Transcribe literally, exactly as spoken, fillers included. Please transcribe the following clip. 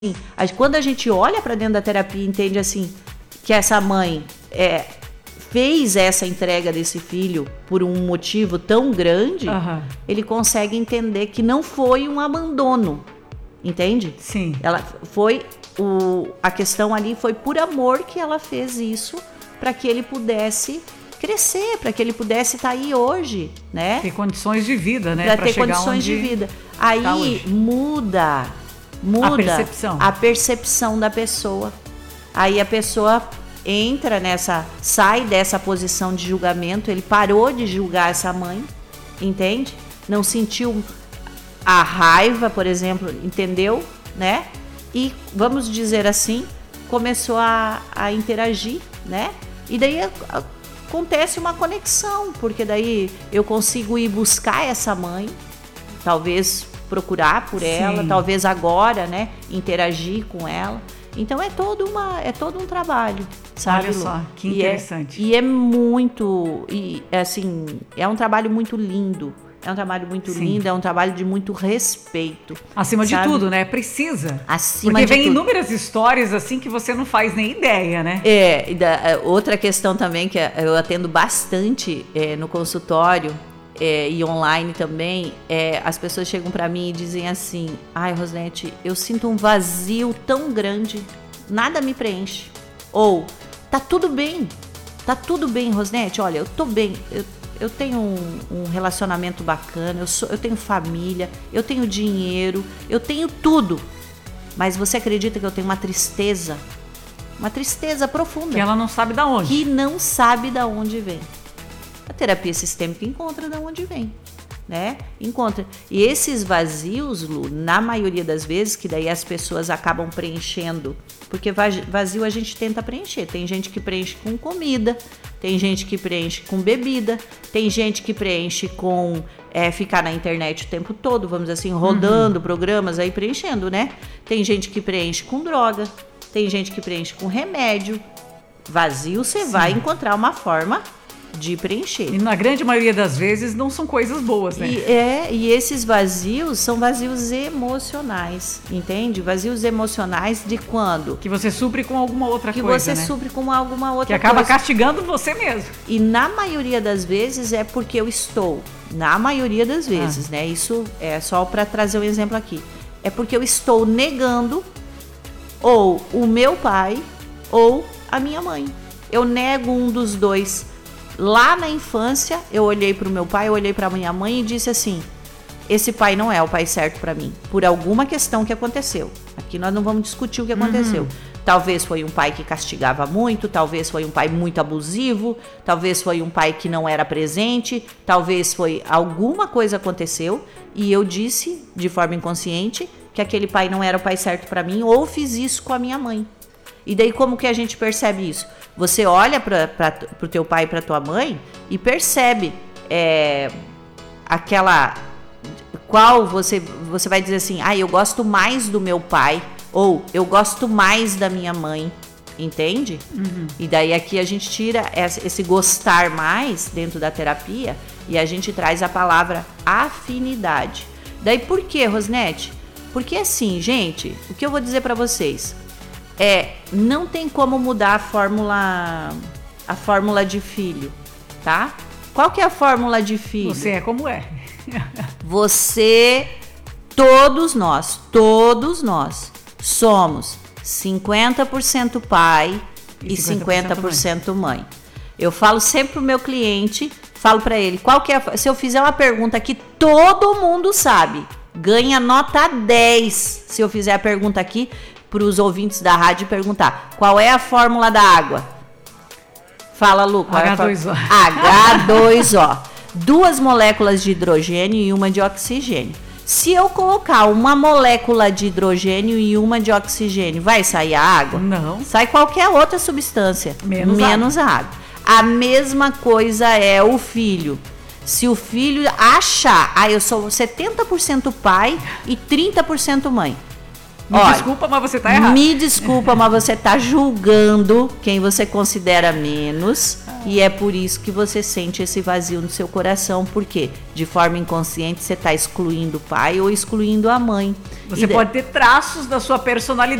Quando a gente olha para dentro da terapia e entende assim que essa mãe é, fez essa entrega desse filho por um motivo tão grande, uhum. ele consegue entender que não foi um abandono, entende? Sim. Ela foi o, a questão ali foi por amor que ela fez isso para que ele pudesse crescer, para que ele pudesse estar tá aí hoje, né? Ter condições de vida, né? Para ter condições de vida. Aí tá muda. Muda a percepção. a percepção da pessoa. Aí a pessoa entra nessa, sai dessa posição de julgamento, ele parou de julgar essa mãe, entende? Não sentiu a raiva, por exemplo, entendeu, né? E, vamos dizer assim, começou a, a interagir, né? E daí a, a, acontece uma conexão, porque daí eu consigo ir buscar essa mãe, talvez procurar por ela, Sim. talvez agora, né, interagir com ela. Então é todo uma, é todo um trabalho, sabe? Olha só, que interessante. E é, e é muito, e assim, é um trabalho muito lindo. É um trabalho muito Sim. lindo, é um trabalho de muito respeito. Acima sabe? de tudo, né? Precisa. Acima Porque de vem tudo. inúmeras histórias assim que você não faz nem ideia, né? É, e da, outra questão também que eu atendo bastante é, no consultório, É, e online também, é, as pessoas chegam para mim e dizem assim: ai, Rosnete, eu sinto um vazio tão grande, nada me preenche. Ou, tá tudo bem, tá tudo bem, Rosnete, olha, eu tô bem, eu, eu tenho um, um relacionamento bacana, eu, sou, eu tenho família, eu tenho dinheiro, eu tenho tudo. Mas você acredita que eu tenho uma tristeza, uma tristeza profunda. Que ela não sabe de onde. Que não sabe de onde vem. A terapia sistêmica encontra de onde vem, né? Encontra. E esses vazios, Lu, na maioria das vezes, que daí as pessoas acabam preenchendo, porque vazio a gente tenta preencher. Tem gente que preenche com comida, tem gente que preenche com bebida, tem gente que preenche com é, ficar na internet o tempo todo, vamos dizer assim, rodando uhum. programas aí preenchendo, né? Tem gente que preenche com droga, tem gente que preenche com remédio. Vazio, você Sim. vai encontrar uma forma de preencher. E na grande maioria das vezes não são coisas boas, né? E, é, e esses vazios são vazios emocionais, entende? Vazios emocionais de quando? Que você supre com alguma outra que coisa, Que você né? supre com alguma outra coisa. Que acaba coisa. castigando você mesmo. E na maioria das vezes é porque eu estou, na maioria das vezes, ah. né? Isso é só para trazer um exemplo aqui. É porque eu estou negando ou o meu pai ou a minha mãe. Eu nego um dos dois. Lá na infância, eu olhei para o meu pai, eu olhei para a minha mãe e disse assim: esse pai não é o pai certo para mim, por alguma questão que aconteceu. Aqui nós não vamos discutir o que aconteceu. Uhum. Talvez foi um pai que castigava muito, talvez foi um pai muito abusivo, talvez foi um pai que não era presente, talvez foi alguma coisa aconteceu e eu disse, de forma inconsciente, que aquele pai não era o pai certo para mim, ou fiz isso com a minha mãe. E daí como que a gente percebe isso? Você olha para o teu pai e para tua mãe e percebe é, aquela... Qual você, você vai dizer assim, ah, eu gosto mais do meu pai, ou eu gosto mais da minha mãe, entende? Uhum. E daí aqui a gente tira esse gostar mais dentro da terapia e a gente traz a palavra afinidade. Daí por quê, Rosnete? Porque assim, gente, o que eu vou dizer para vocês... É, não tem como mudar a fórmula, a fórmula de filho, tá? Qual que é a fórmula de filho? Você é como é. Você, todos nós, todos nós somos cinquenta por cento pai e, e cinquenta por cento mãe. mãe. Eu falo sempre pro meu cliente, falo para ele, qual que é a, se eu fizer uma pergunta que todo mundo sabe, ganha nota dez se eu fizer a pergunta aqui, para os ouvintes da rádio perguntar, qual é a fórmula da água? Fala, Lu. H dois O. H dois O. Duas moléculas de hidrogênio e uma de oxigênio. Se eu colocar uma molécula de hidrogênio e uma de oxigênio, vai sair a água? Não. Sai qualquer outra substância, menos, menos água. a água. A mesma coisa é o filho. Se o filho achar, ah, eu sou setenta por cento pai e trinta por cento mãe. Me Olha, desculpa, mas você tá errado. Me desculpa, mas você tá julgando quem você considera menos. E é por isso que você sente esse vazio no seu coração, porque de forma inconsciente você está excluindo o pai ou excluindo a mãe. Você E de- pode ter traços da sua personalidade